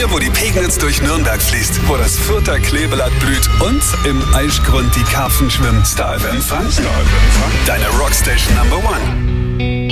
Hier, wo die Pegnitz durch Nürnberg fließt, wo das Fürther Kleeblatt blüht und im Eichgrund die Karpfen schwimmen. Star FM Fun. Deine Rockstation Number One.